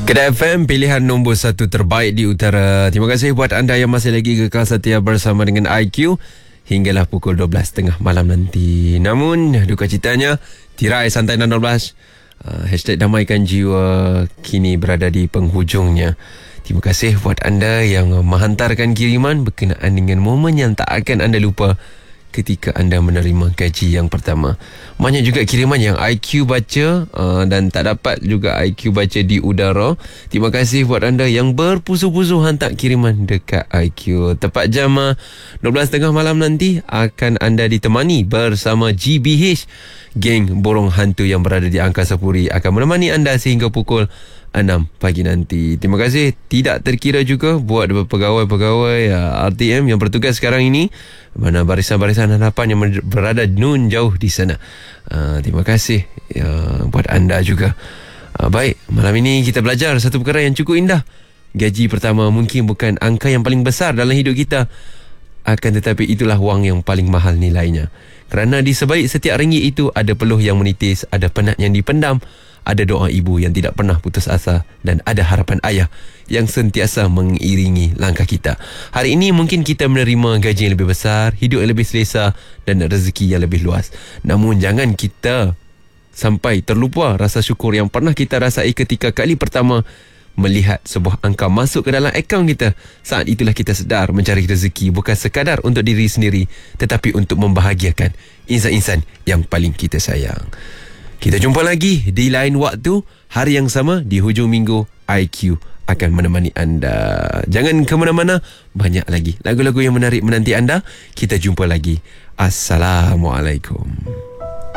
Kedah FM, pilihan nombor 1 terbaik di utara. Terima kasih buat anda yang masih lagi kekal setia bersama dengan IQ hinggalah pukul 12.30 malam nanti. Namun, duka citanya, tirai santai 12. Hashtag damaikan jiwa kini berada di penghujungnya. Terima kasih buat anda yang menghantarkan kiriman berkenaan dengan momen yang tak akan anda lupa ketika anda menerima gaji yang pertama. Banyak juga kiriman yang IQ baca dan tak dapat juga IQ baca di udara. Terima kasih buat anda yang berpusu-pusu hantar kiriman dekat IQ. Tepat jam 12.30 malam nanti akan anda ditemani bersama GBH, geng borong hantu yang berada di Angkasa Puri, akan menemani anda sehingga pukul 6 pagi nanti. Terima kasih tidak terkira juga buat pegawai-pegawai RTM yang bertugas sekarang ini, mana barisan-barisan hadapan yang berada nun jauh di sana. Terima kasih buat anda juga. Baik, malam ini kita belajar satu perkara yang cukup indah. Gaji pertama mungkin bukan angka yang paling besar dalam hidup kita, akan tetapi itulah wang yang paling mahal nilainya. Kerana di sebalik setiap ringgit itu ada peluh yang menitis, ada penat yang dipendam, ada doa ibu yang tidak pernah putus asa, dan ada harapan ayah yang sentiasa mengiringi langkah kita. Hari ini mungkin kita menerima gaji yang lebih besar, hidup yang lebih selesa dan rezeki yang lebih luas. Namun jangan kita sampai terlupa rasa syukur yang pernah kita rasai ketika kali pertama melihat sebuah angka masuk ke dalam akaun kita. Saat itulah kita sedar mencari rezeki bukan sekadar untuk diri sendiri, tetapi untuk membahagiakan insan-insan yang paling kita sayang. Kita jumpa lagi di lain waktu, hari yang sama, di hujung minggu. IQ akan menemani anda. Jangan ke mana-mana, banyak lagi lagu-lagu yang menarik menanti anda. Kita jumpa lagi. Assalamualaikum.